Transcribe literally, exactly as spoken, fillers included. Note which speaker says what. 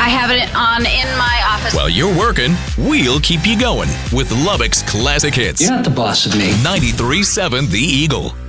Speaker 1: I have it on in my office.
Speaker 2: While you're working, we'll keep you going with Lubbock's classic hits.
Speaker 3: You're not the boss of me.
Speaker 2: ninety-three point seven The Eagle.